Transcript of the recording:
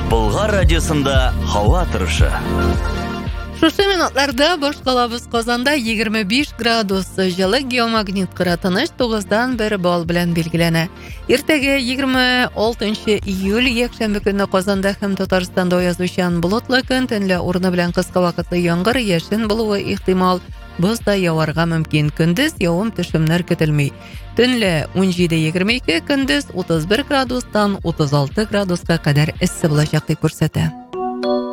Болгар радиосында һава торышы. Шушы минутларда бош калабыз Казанда 25 градус жылы, геомагнит кыратыныш 9-1 балл белән билгеләнә. Иртәгә 26 июль якшәмбе көнне Казанда һәм Татарстанда язучан болытлы көн, төнлә урыны белән кыска вакытлы яңгыр, яшен булуы ихтимал. Боз да яварга мөмкин. Көндез явым-төшемнәр көтелми. Төнлә 17-22, көндез 31 градустан 36 градуска кадәр эссе булачак дип күрсәтә.